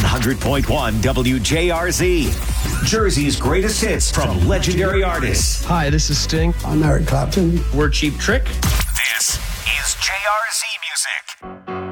100.1 WJRZ. Jersey's greatest hits from legendary artists. Hi, this is Sting. I'm Eric Clapton. We're Cheap Trick. This is JRZ Music.